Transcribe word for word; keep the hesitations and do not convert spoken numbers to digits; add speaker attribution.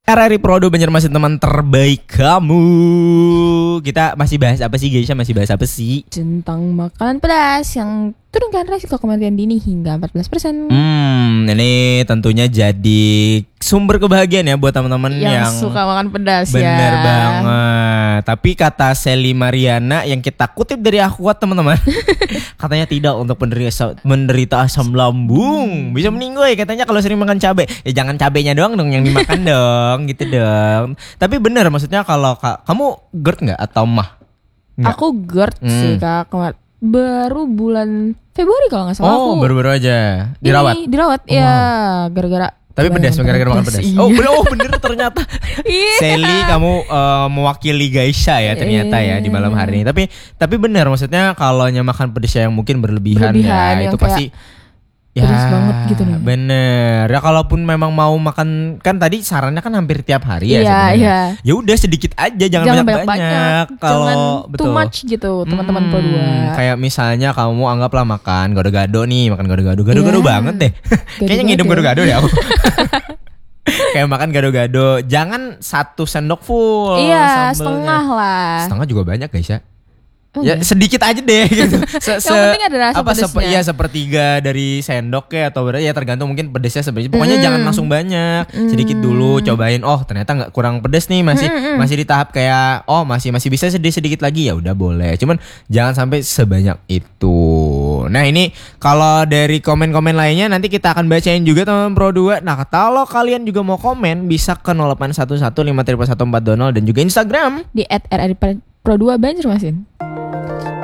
Speaker 1: R R I Pro dua Banjarmasin, teman terbaik kamu. Kita masih bahas apa sih guys? Masih bahas apa sih?
Speaker 2: Tentang makanan pedas yang turunkan resiko kematian dini hingga empat belas persen.
Speaker 1: Hmm, ini tentunya jadi sumber kebahagiaan ya buat teman-teman yang,
Speaker 2: yang suka makan pedas.
Speaker 1: Bener
Speaker 2: ya.
Speaker 1: Bener banget. Tapi kata Sally Mariana yang kita kutip dari Akwat teman-teman, katanya tidak untuk penderita, menderita asam lambung. Bisa meninggoy katanya kalau sering makan cabai. Ya jangan cabainya doang dong yang dimakan dong, gitu dong. Tapi bener maksudnya kalau kak, kamu GERD nggak atau mah? Nggak?
Speaker 2: Aku GERD
Speaker 1: Hmm.
Speaker 2: sih kak, kemarin baru bulan Februari kalau nggak salah.
Speaker 1: Oh,
Speaker 2: aku
Speaker 1: baru-baru aja dirawat.
Speaker 2: Ini, dirawat
Speaker 1: Oh.
Speaker 2: ya gara-gara.
Speaker 1: Tapi pedas, gara-gara makan pedas.
Speaker 2: Iya.
Speaker 1: Oh, bener, oh bener ternyata.
Speaker 2: Iya.
Speaker 1: Sally, kamu uh, mewakili Gaisha ya ternyata ya di malam hari ini. Tapi tapi benar maksudnya kalau makan pedas yang mungkin berlebihan,
Speaker 2: Berlebihan,
Speaker 1: ya
Speaker 2: yang
Speaker 1: itu pasti ya
Speaker 2: pedas banget gitu nih.
Speaker 1: Bener. Ya kalaupun memang mau makan, kan tadi sarannya kan hampir tiap hari ya
Speaker 2: Iya,
Speaker 1: sebenarnya.
Speaker 2: iya.
Speaker 1: Ya udah sedikit aja, jangan,
Speaker 2: Jangan
Speaker 1: banyak-banyak.
Speaker 2: banyak-banyak.
Speaker 1: Kalau
Speaker 2: Jangan
Speaker 1: betul.
Speaker 2: too much gitu teman-teman Pro dua.
Speaker 1: Hmm, kayak misalnya kamu anggaplah makan gado-gado nih, makan gado-gado. Gado-gado
Speaker 2: Iya.
Speaker 1: banget deh. Kayaknya ngidam gado-gado deh aku. Kayak makan gado-gado, jangan satu sendok full.
Speaker 2: Iya,
Speaker 1: sambelnya.
Speaker 2: setengah lah.
Speaker 1: Setengah juga banyak guys ya.
Speaker 2: Oh,
Speaker 1: Ya
Speaker 2: iya.
Speaker 1: sedikit aja deh gitu. Se-
Speaker 2: Yang penting ada rasa
Speaker 1: apa,
Speaker 2: pedesnya.
Speaker 1: sepe- ya sepertiga dari sendok ya atau berapa ya tergantung mungkin pedesnya sebenarnya. Pokoknya
Speaker 2: Mm.
Speaker 1: jangan langsung banyak, sedikit dulu cobain. Oh ternyata nggak kurang pedes nih, masih
Speaker 2: Mm-mm.
Speaker 1: masih di tahap kayak oh masih masih bisa sedikit sedikit lagi ya udah boleh. Cuman jangan sampai sebanyak itu. Nah ini kalau dari komen-komen lainnya nanti kita akan bacain juga teman-teman Pro dua. Nah kalau kalian juga mau komen bisa ke nol delapan satu satu lima satu satu empat dua nol dan juga Instagram
Speaker 2: Di at R R I Pro dua Banjarmasin.